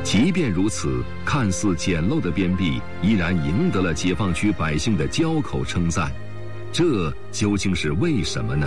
即便如此，看似简陋的边壁依然赢得了解放区百姓的交口称赞。这究竟是为什么呢？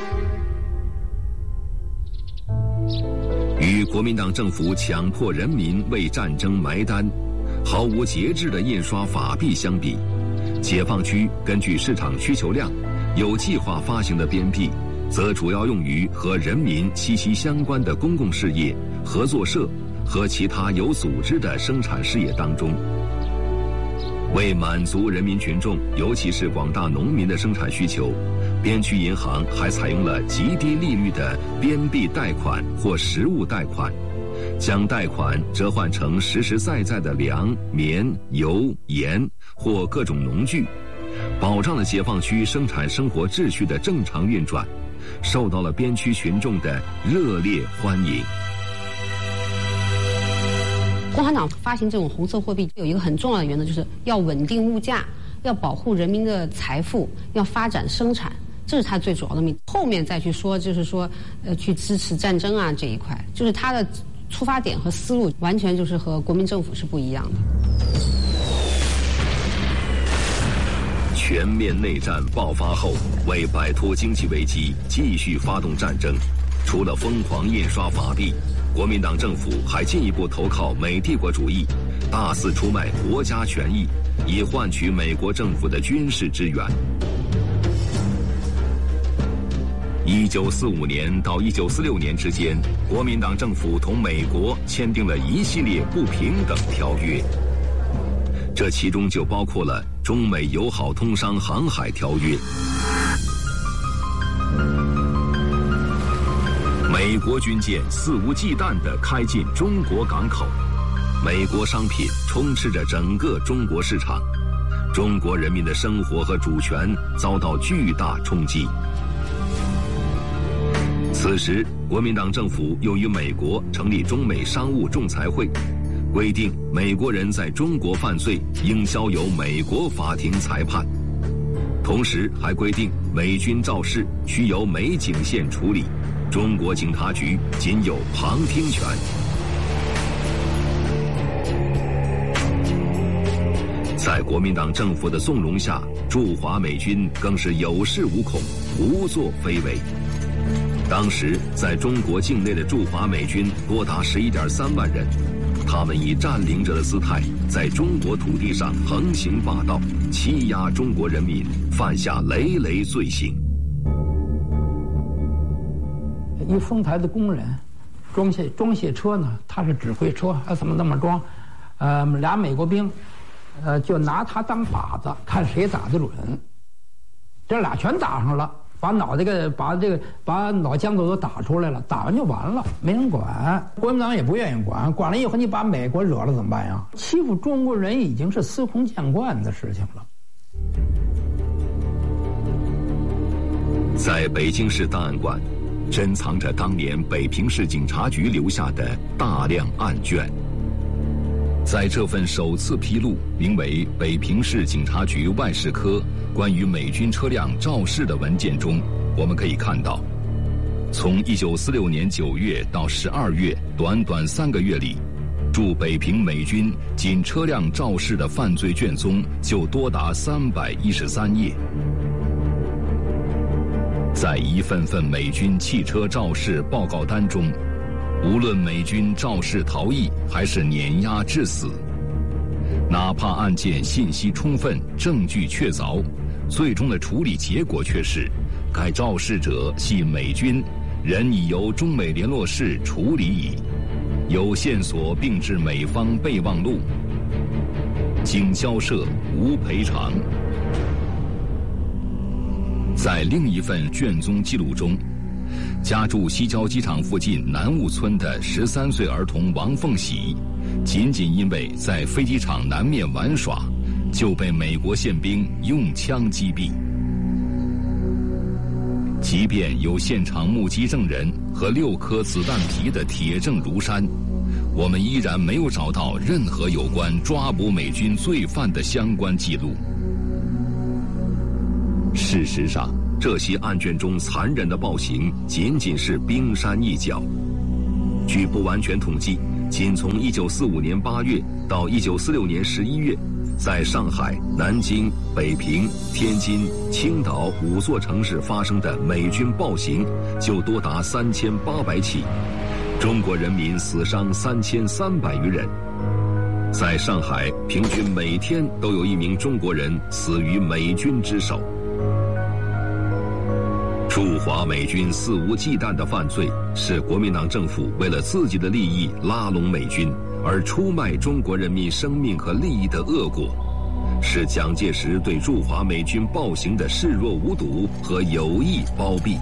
与国民党政府强迫人民为战争埋单，毫无节制的印刷法币相比，解放区根据市场需求量，有计划发行的边币，则主要用于和人民息息相关的公共事业、合作社和其他有组织的生产事业当中。为满足人民群众，尤其是广大农民的生产需求，边区银行还采用了极低利率的边币贷款或实物贷款，将贷款折换成实实在在的粮、棉、油、盐或各种农具，保障了解放区生产生活秩序的正常运转，受到了边区群众的热烈欢迎。 共产党发行这种红色货币有一个很重要的原则，就是要稳定物价，要保护人民的财富，要发展生产，这是他最主要的目的。后面再去说，就是说，去支持战争啊这一块，就是他的出发点和思路完全就是和国民政府是不一样的。 全面内战爆发后，为摆脱经济危机，继续发动战争，除了疯狂印刷法币，国民党政府还进一步投靠美帝国主义，大肆出卖国家权益，以换取美国政府的军事支援。1945年到1946年之间，国民党政府同美国签订了一系列不平等条约，这其中就包括了中美友好通商航海条约。美国军舰肆无忌惮地开进中国港口，美国商品充斥着整个中国市场，中国人民的生活和主权遭到巨大冲击。此时，国民党政府又与美国成立中美商务仲裁会，规定美国人在中国犯罪应交由美国法庭裁判，同时还规定美军肇事需由美警线处理，中国警察局仅有旁听权。在国民党政府的纵容下，驻华美军更是有恃无恐，胡作非为。当时在中国境内的驻华美军多达11.3万人，他们以占领者的姿态，在中国土地上横行霸道，欺压中国人民，犯下累累罪行。 一丰台的工人装卸车呢，他是指挥车，怎么那么装？俩美国兵，就拿他当靶子，看谁打得准。这俩全打上了，把脑浆子都打出来了，打完就完了，没人管。国民党也不愿意管，管了以后你把美国惹了怎么办呀？欺负中国人已经是司空见惯的事情了。 在北京市档案馆，珍藏着当年北平市警察局留下的大量案卷。在这份首次披露名为《北平市警察局外事科关于美军车辆肇事的文件》中，我们可以看到，从1946年9月到12月，短短3个月里，驻北平美军仅车辆肇事的犯罪卷宗就多达313页。在一份份美军汽车肇事报告单中，无论美军肇事逃逸还是碾压致死，哪怕案件信息充分，证据确凿，最终的处理结果却是该肇事者系美军，人已由中美联络室处理矣，有线索并至美方备忘录，经交涉无赔偿。在另一份卷宗记录中，家住西郊机场附近南务村的13岁儿童王凤喜，仅仅因为在飞机场南面玩耍，就被美国宪兵用枪击毙。即便有现场目击证人和6颗子弹皮的铁证如山，我们依然没有找到任何有关抓捕美军罪犯的相关记录。事实上，这些案卷中残忍的暴行仅仅是冰山一角。据不完全统计， 仅从1945年8月到1946年11月，在上海、南京、北平、天津、青岛5座城市发生的美军暴行就多达3800起，中国人民死伤3300余人。在上海，平均每天都有1名中国人死于美军之手。驻华美军肆无忌惮的犯罪，是国民党政府为了自己的利益拉拢美军，而出卖中国人民生命和利益的恶果，是蒋介石对驻华美军暴行的视若无睹和有意包庇。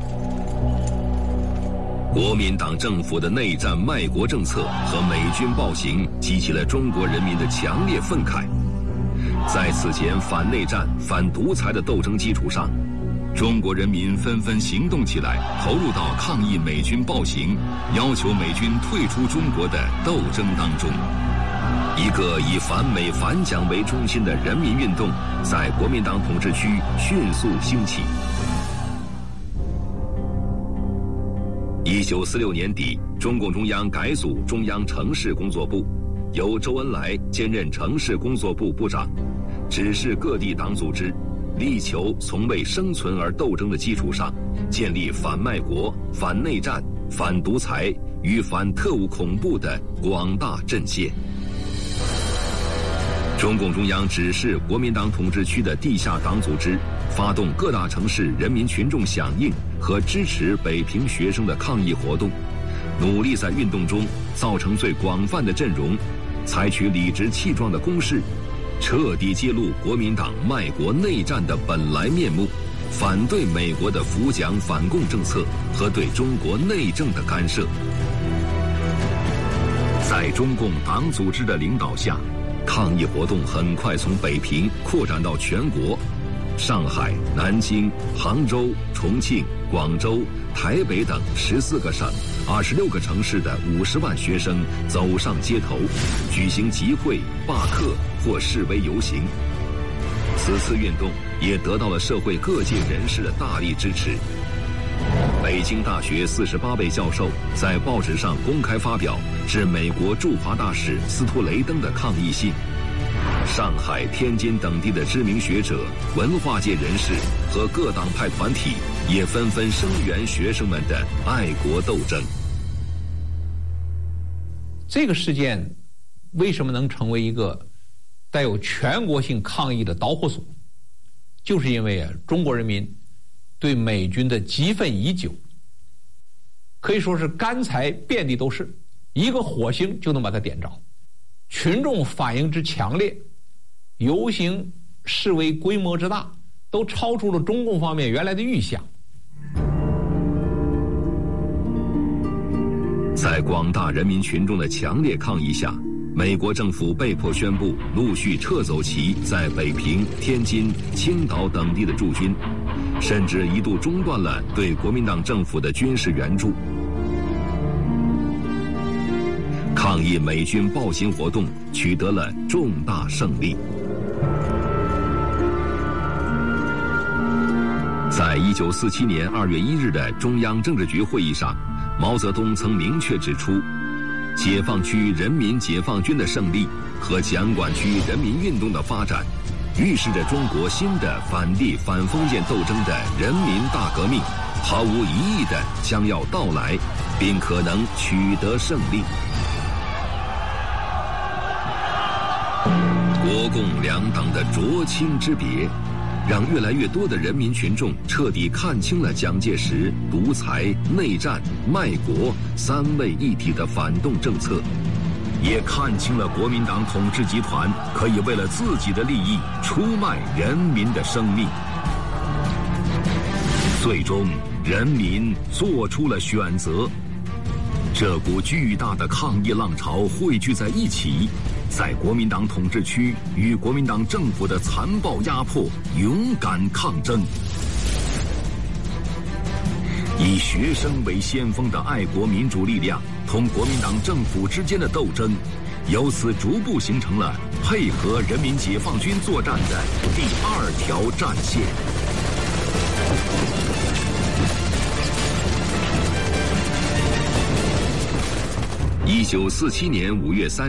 国民党政府的内战卖国政策和美军暴行激起了中国人民的强烈愤慨。在此前反内战、反独裁的斗争基础上，中国人民纷纷行动起来，投入到抗议美军暴行、要求美军退出中国的斗争当中。一个以反美反蒋为中心的人民运动在国民党统治区迅速兴起。1946年底，中共中央改组中央城市工作部，由周恩来兼任城市工作部部长，指示各地党组织力求从为生存而斗争的基础上，建立反卖国、反内战、反独裁与反特务恐怖的广大阵线。中共中央指示国民党统治区的地下党组织，发动各大城市人民群众响应和支持北平学生的抗议活动，努力在运动中造成最广泛的阵容，采取理直气壮的攻势，彻底揭露国民党卖国内战的本来面目，反对美国的扶蒋反共政策和对中国内政的干涉。在中共党组织的领导下，抗议活动很快从北平扩展到全国。上海、南京、杭州、重庆、广州、台北等14个省、26个城市的50万学生走上街头，举行集会、罢课或示威游行。此次运动也得到了社会各界人士的大力支持。北京大学48位教授在报纸上公开发表致美国驻华大使斯图雷登的抗议信。上海、天津等地的知名学者、文化界人士和各党派团体也纷纷声援学生们的爱国斗争。 这个事件为什么能成为一个带有全国性抗议的导火索？就是因为中国人民对美军的激愤已久，可以说是干柴遍地都是，一个火星就能把它点着。群众反应之强烈，游行示威规模之大，都超出了中共方面原来的预想。 在广大人民群众的强烈抗议下，美国政府被迫宣布陆续撤走其在北平、天津、青岛等地的驻军，甚至一度中断了对国民党政府的军事援助。抗议美军暴行活动取得了重大胜利。在1947年2月1日的中央政治局会议上，毛泽东曾明确指出，解放区人民解放军的胜利和蒋管区人民运动的发展，预示着中国新的反帝反封建斗争的人民大革命毫无疑义的将要到来，并可能取得胜利。国共两党的浊清之别，让越来越多的人民群众彻底看清了蒋介石独裁、内战、卖国三位一体的反动政策，也看清了国民党统治集团可以为了自己的利益出卖人民的生命。最终，人民做出了选择。这股巨大的抗议浪潮汇聚在一起，在国民党统治区与国民党政府的残暴压迫勇敢抗争。以学生为先锋的爱国民主力量同国民党政府之间的斗争，由此逐步形成了配合人民解放军作战的第二条战线。 1947年5月3日。